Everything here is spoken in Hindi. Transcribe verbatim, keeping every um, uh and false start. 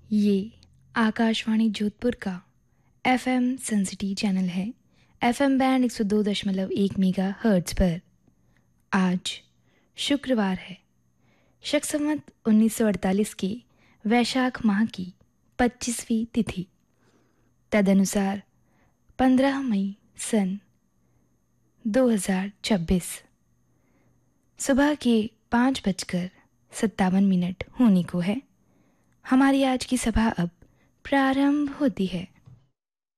ये आकाशवाणी जोधपुर का एफएम सेंसिटी चैनल है। एफएम बैंड एक सौ दो दशमलव एक मेगा हर्ट्ज पर। आज शुक्रवार है, शक संवत उन्नीस सौ अड़तालीस के वैशाख माह की पच्चीसवीं तिथि, तदनुसार पंद्रह मई सन दो हज़ार छब्बीस। सुबह के पाँच बजकर सत्तावन मिनट होने को है। हमारी आज की सभा अब प्रारंभ होती है।